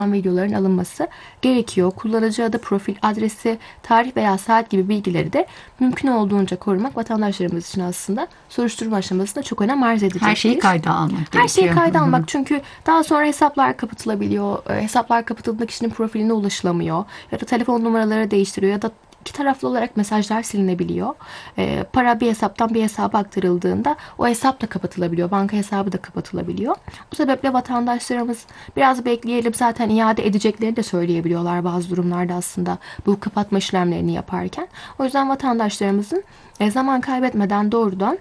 videoların alınması gerekiyor. Kullanıcı adı, profil adresi, tarih veya saat gibi bilgileri de mümkün olduğunca korumak vatandaşlarımız için aslında soruşturma aşamasında çok önem arz edecektir. Her şeyi kayda almak Her şeyi gerekiyor. kayda almak, çünkü daha sonra hesaplar kapatılabiliyor. Hesaplar kapatıldığında kişinin profiline ulaşılamıyor. Ya da telefon numaraları değiştiriyor ya da iki taraflı olarak mesajlar silinebiliyor. Para bir hesaptan bir hesaba aktarıldığında o hesap da kapatılabiliyor. Banka hesabı da kapatılabiliyor. Bu sebeple vatandaşlarımız biraz bekleyelim, zaten iade edeceklerini de söyleyebiliyorlar bazı durumlarda aslında bu kapatma işlemlerini yaparken. O yüzden vatandaşlarımızın zaman kaybetmeden doğrudan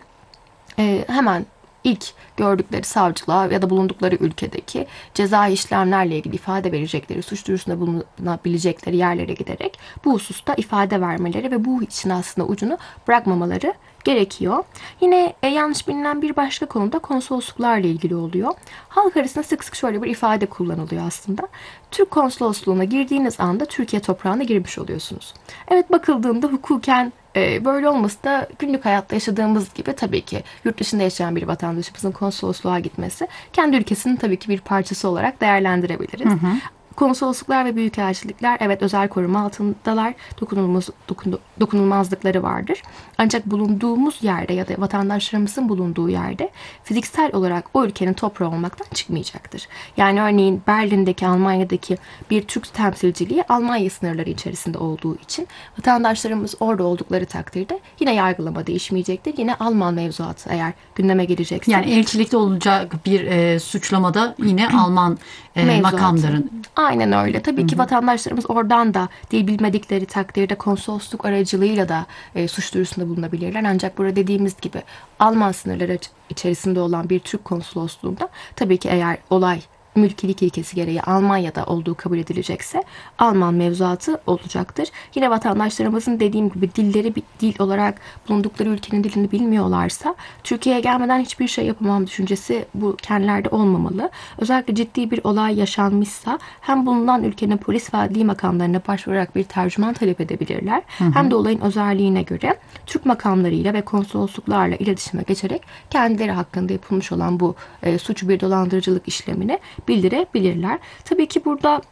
hemen ilk gördükleri savcılığa ya da bulundukları ülkedeki cezai işlemlerle ilgili ifade verecekleri, suç duyurusunda bulunabilecekleri yerlere giderek bu hususta ifade vermeleri ve bu için aslında ucunu bırakmamaları gerekiyor. Yine yanlış bilinen bir başka konu da konsolosluklarla ilgili oluyor. Halk arasında sık sık şöyle bir ifade kullanılıyor aslında. Türk konsolosluğuna girdiğiniz anda Türkiye toprağına girmiş oluyorsunuz. Evet, bakıldığında hukuken böyle olması da günlük hayatta yaşadığımız gibi, tabii ki yurt dışında yaşayan bir vatandaşımızın konsolosluğa gitmesi kendi ülkesinin tabii ki bir parçası olarak değerlendirebiliriz. Konsolosluklar ve büyükelçilikler evet özel koruma altındalar. Dokunulmazlıkları vardır. Ancak bulunduğumuz yerde ya da vatandaşlarımızın bulunduğu yerde fiziksel olarak o ülkenin toprağı olmaktan çıkmayacaktır. Yani örneğin Berlin'deki, Almanya'daki bir Türk temsilciliği Almanya sınırları içerisinde olduğu için vatandaşlarımız orada oldukları takdirde yine yargılama değişmeyecektir. Yine Alman mevzuatı eğer gündeme gelecekse. Yani elçilikte olacak bir suçlamada yine Alman makamların. Aynen öyle. Tabii ki vatandaşlarımız oradan da dil bilmedikleri takdirde konsolosluk aracılığıyla da suç duyurusunda bulunabilirler. Ancak burada dediğimiz gibi Alman sınırları içerisinde olan bir Türk konsolosluğunda tabii ki eğer olay mülkilik ilkesi gereği Almanya'da olduğu kabul edilecekse Alman mevzuatı olacaktır. Yine vatandaşlarımızın dediğim gibi dilleri bir dil olarak bulundukları ülkenin dilini bilmiyorlarsa Türkiye'ye gelmeden hiçbir şey yapamam düşüncesi bu kendilerinde olmamalı. Özellikle ciddi bir olay yaşanmışsa hem bulunan ülkenin polis ve adli makamlarına başvurarak bir tercüman talep edebilirler. Hem de olayın özelliğine göre Türk makamlarıyla ve konsolosluklarla iletişime geçerek kendileri hakkında yapılmış olan bu suçu bir dolandırıcılık işlemini bildirebilirler. Tabii ki burada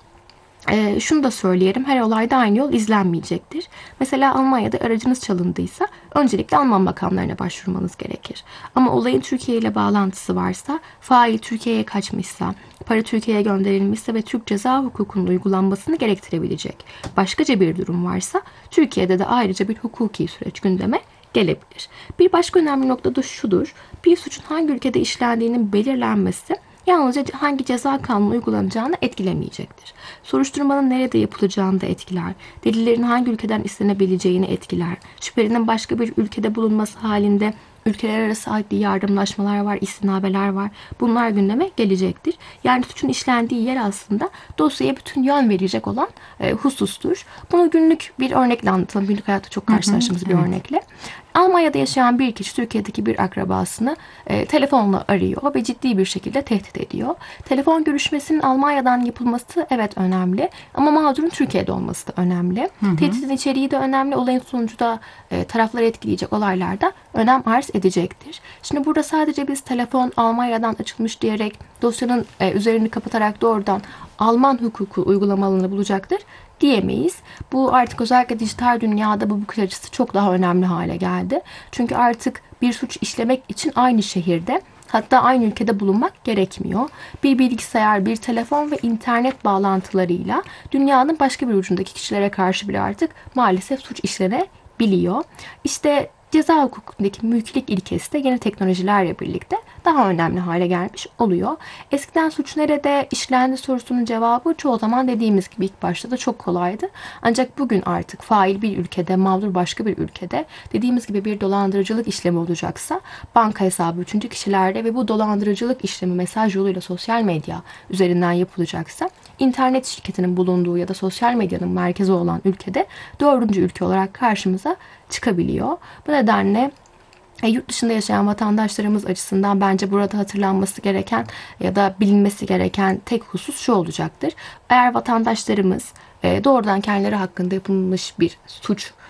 şunu da söyleyelim. Her olayda aynı yol izlenmeyecektir. Mesela Almanya'da aracınız çalındıysa öncelikle Alman makamlarına başvurmanız gerekir. Ama olayın Türkiye ile bağlantısı varsa, fail Türkiye'ye kaçmışsa, para Türkiye'ye gönderilmişse ve Türk ceza hukukunun uygulanmasını gerektirebilecek başkaca bir durum varsa Türkiye'de de ayrıca bir hukuki süreç gündeme gelebilir. Bir başka önemli nokta da şudur. Bir suçun hangi ülkede işlendiğinin belirlenmesi yalnızca hangi ceza kanunu uygulanacağını etkilemeyecektir. Soruşturmanın nerede yapılacağını da etkiler. Delillerin hangi ülkeden istenebileceğini etkiler. Şüphelinin başka bir ülkede bulunması halinde ülkeler arası adli yardımlaşmalar var, istinabeler var. Bunlar gündeme gelecektir. Yani suçun işlendiği yer aslında dosyaya bütün yön verecek olan husustur. Bunu günlük bir örnekle anlatalım. Günlük hayatta çok karşılaştığımız bir örnekle. Almanya'da yaşayan bir kişi Türkiye'deki bir akrabasını telefonla arıyor ve ciddi bir şekilde tehdit ediyor. Telefon görüşmesinin Almanya'dan yapılması evet önemli ama mağdurun Türkiye'de olması da önemli. Tehditin içeriği de önemli. Olayın sonucu da tarafları etkileyecek olaylarda önem arz edecektir. Şimdi burada sadece biz telefon Almanya'dan açılmış diyerek dosyanın üzerini kapatarak doğrudan Alman hukuku uygulama alanını bulacaktır diyemeyiz. Bu artık özellikle dijital dünyada bu bakış açısı çok daha önemli hale geldi. Çünkü artık bir suç işlemek için aynı şehirde, hatta aynı ülkede bulunmak gerekmiyor. Bir bilgisayar, bir telefon ve internet bağlantılarıyla dünyanın başka bir ucundaki kişilere karşı bile artık maalesef suç işlenebiliyor. İşte ceza hukukundaki mülkilik ilkesi de yeni teknolojilerle birlikte daha önemli hale gelmiş oluyor. Eskiden suç nerede işlendi sorusunun cevabı çoğu zaman dediğimiz gibi ilk başta da çok kolaydı. Ancak bugün artık fail bir ülkede, mağdur başka bir ülkede, dediğimiz gibi bir dolandırıcılık işlemi olacaksa banka hesabı üçüncü kişilerde ve bu dolandırıcılık işlemi mesaj yoluyla sosyal medya üzerinden yapılacaksa internet şirketinin bulunduğu ya da sosyal medyanın merkezi olan ülkede dördüncü ülke olarak karşımıza çıkabiliyor. Bu nedenle yurt dışında yaşayan vatandaşlarımız açısından bence burada hatırlanması gereken ya da bilinmesi gereken tek husus şu olacaktır. Eğer vatandaşlarımız doğrudan kendileri hakkında yapılmış bir suç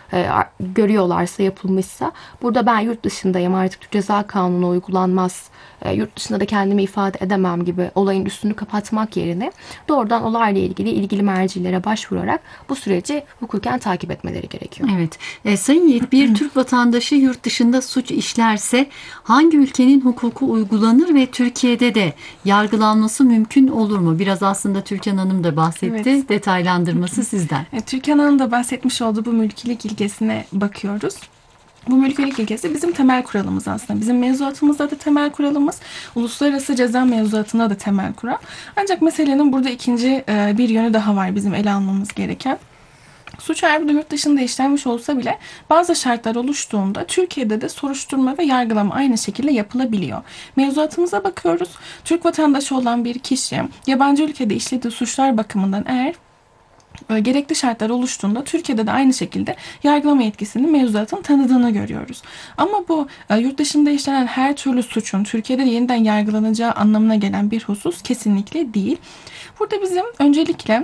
görüyorlarsa, yapılmışsa, burada ben yurt dışındayım, artık Türk Ceza Kanunu uygulanmaz, yurt dışında da kendimi ifade edemem gibi olayın üstünü kapatmak yerine doğrudan olayla ilgili ilgili mercilere başvurarak bu süreci hukuken takip etmeleri gerekiyor. Evet. Sayın Yiğit, bir Türk vatandaşı yurt dışında suç işlerse hangi ülkenin hukuku uygulanır ve Türkiye'de de yargılanması mümkün olur mu? Biraz aslında Türkan Hanım da bahsetti. Evet. Detaylandırması sizden. Türkan Hanım da bahsetmiş olduğu bu mülkiyelik ilkesine bakıyoruz. Bu mülkiyelik ilkesi bizim temel kuralımız aslında. Bizim mevzuatımızda da temel kuralımız, uluslararası ceza mevzuatında da temel kural. Ancak meselenin burada ikinci bir yönü daha var bizim ele almamız gereken. Suç eğer burada yurt dışında işlenmiş olsa bile bazı şartlar oluştuğunda Türkiye'de de soruşturma ve yargılama aynı şekilde yapılabiliyor. Mevzuatımıza bakıyoruz. Türk vatandaşı olan bir kişi yabancı ülkede işlediği suçlar bakımından eğer gerekli şartlar oluştuğunda Türkiye'de de aynı şekilde yargılama yetkisini mevzuatın tanıdığını görüyoruz. Ama bu yurt dışında işlenen her türlü suçun Türkiye'de yeniden yargılanacağı anlamına gelen bir husus kesinlikle değil. Burada bizim öncelikle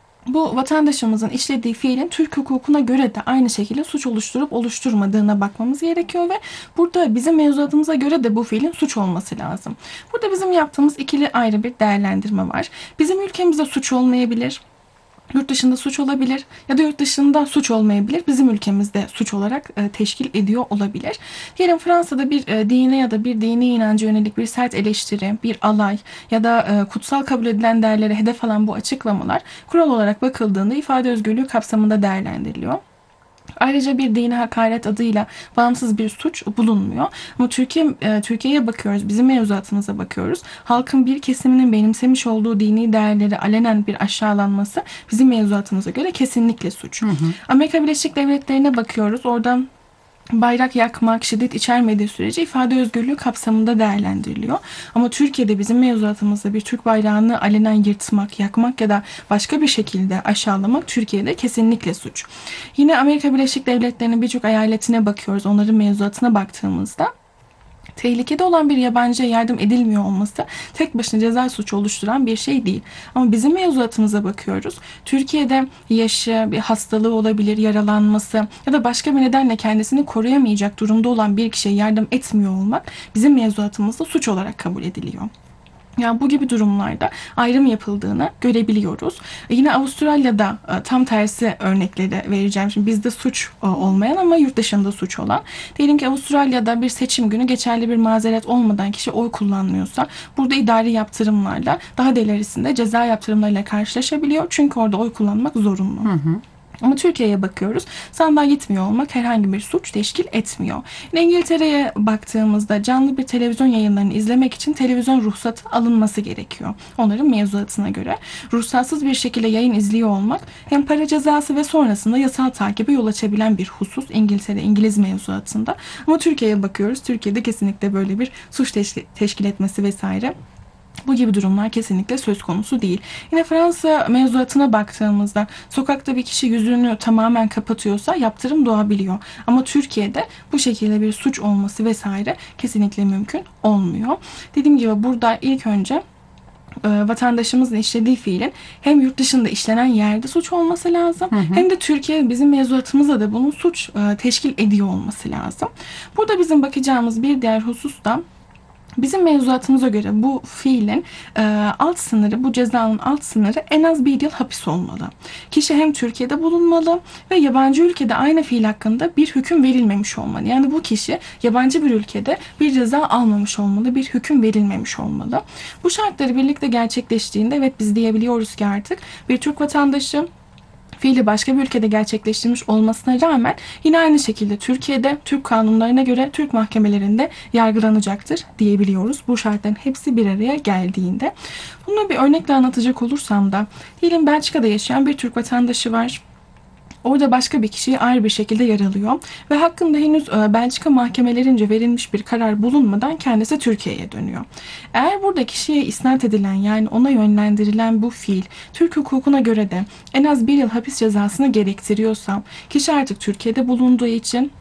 bu vatandaşımızın işlediği fiilin Türk hukukuna göre de aynı şekilde suç oluşturup oluşturmadığına bakmamız gerekiyor ve burada bizim mevzuatımıza göre de bu fiilin suç olması lazım. Burada bizim yaptığımız ikili ayrı bir değerlendirme var. Bizim ülkemizde suç olmayabilir, yurt dışında suç olabilir ya da yurt dışında suç olmayabilir. Bizim ülkemizde suç olarak teşkil ediyor olabilir. Diyelim Fransa'da bir dine ya da bir dini inanca yönelik bir sert eleştiri, bir alay ya da kutsal kabul edilen değerlere hedef alan bu açıklamalar kural olarak bakıldığında ifade özgürlüğü kapsamında değerlendiriliyor. Ayrıca bir dine hakaret adıyla bağımsız bir suç bulunmuyor. Ama Türkiye'ye bakıyoruz, bizim mevzuatımıza bakıyoruz. Halkın bir kesiminin benimsemiş olduğu dini değerleri alenen bir aşağılanması bizim mevzuatımıza göre kesinlikle suç. Amerika Birleşik Devletleri'ne bakıyoruz. Oradan bayrak yakmak, şiddet içermediği sürece ifade özgürlüğü kapsamında değerlendiriliyor. Ama Türkiye'de bizim mevzuatımızda bir Türk bayrağını alenen yırtmak, yakmak ya da başka bir şekilde aşağılamak Türkiye'de kesinlikle suç. Yine Amerika Birleşik Devletleri'nin birçok eyaletine bakıyoruz. Onların mevzuatına baktığımızda tehlikede olan bir yabancıya yardım edilmiyor olması tek başına ceza suçu oluşturan bir şey değil. Ama bizim mevzuatımıza bakıyoruz. Türkiye'de yaşı, bir hastalığı olabilir, yaralanması ya da başka bir nedenle kendisini koruyamayacak durumda olan bir kişiye yardım etmiyor olmak bizim mevzuatımızda suç olarak kabul ediliyor. Yani bu gibi durumlarda ayrım yapıldığını görebiliyoruz. Yine Avustralya'da tam tersi örnekleri vereceğim. Şimdi bizde suç olmayan ama yurt dışında suç olan. Diyelim ki Avustralya'da bir seçim günü geçerli bir mazeret olmadan kişi oy kullanmıyorsa burada idari yaptırımlarla daha da ilerisinde ceza yaptırımlarıyla karşılaşabiliyor. Çünkü orada oy kullanmak zorunlu. Ama Türkiye'ye bakıyoruz. Sandığa gitmiyor olmak herhangi bir suç teşkil etmiyor. İngiltere'ye baktığımızda canlı bir televizyon yayınlarını izlemek için televizyon ruhsatı alınması gerekiyor. Onların mevzuatına göre. Ruhsatsız bir şekilde yayın izliyor olmak hem para cezası ve sonrasında yasal takibe yol açabilen bir husus İngiliz mevzuatında. Ama Türkiye'ye bakıyoruz. Türkiye'de kesinlikle böyle bir suç teşkil etmesi vesaire, bu gibi durumlar kesinlikle söz konusu değil. Yine Fransa mevzuatına baktığımızda sokakta bir kişi yüzünü tamamen kapatıyorsa yaptırım doğabiliyor. Ama Türkiye'de bu şekilde bir suç olması vesaire kesinlikle mümkün olmuyor. Dediğim gibi burada ilk önce vatandaşımızın işlediği fiilin hem yurt dışında işlenen yerde suç olması lazım, hem de Türkiye bizim mevzuatımızda da bunun suç teşkil ediyor olması lazım. Burada bizim bakacağımız bir diğer husus da bizim mevzuatımıza göre bu fiilin alt sınırı, bu cezanın alt sınırı en az 1 yıl hapis olmalı. Kişi hem Türkiye'de bulunmalı ve yabancı ülkede aynı fiil hakkında bir hüküm verilmemiş olmalı. Yani bu kişi yabancı bir ülkede bir ceza almamış olmalı, bir hüküm verilmemiş olmalı. Bu şartları birlikte gerçekleştiğinde evet biz diyebiliyoruz ki artık bir Türk vatandaşı fiili başka bir ülkede gerçekleştirmiş olmasına rağmen yine aynı şekilde Türkiye'de Türk kanunlarına göre Türk mahkemelerinde yargılanacaktır diyebiliyoruz. Bu şartların hepsi bir araya geldiğinde. Bunu bir örnekle anlatacak olursam da diyelim Belçika'da yaşayan bir Türk vatandaşı var. Orada başka bir kişiyi ağır bir şekilde yaralıyor ve hakkında henüz Belçika mahkemelerince verilmiş bir karar bulunmadan kendisi Türkiye'ye dönüyor. Eğer burada kişiye isnat edilen, yani ona yönlendirilen bu fiil Türk hukukuna göre de en az 1 yıl hapis cezasını gerektiriyorsa, kişi artık Türkiye'de bulunduğu için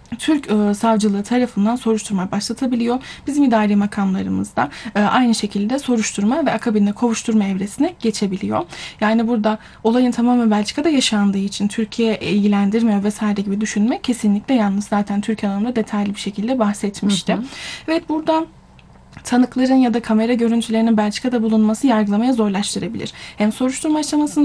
Türk savcılığı tarafından soruşturma başlatabiliyor. Bizim idari makamlarımız da aynı şekilde soruşturma ve akabinde kovuşturma evresine geçebiliyor. Yani burada olayın tamamen Belçika'da yaşandığı için Türkiye ilgilendirmiyor vesaire gibi düşünmek kesinlikle yanlış. Zaten Türkan Hanım da detaylı bir şekilde bahsetmişti. Evet, burada tanıkların ya da kamera görüntülerinin Belçika'da bulunması yargılamayı zorlaştırabilir. Hem soruşturma aşamasını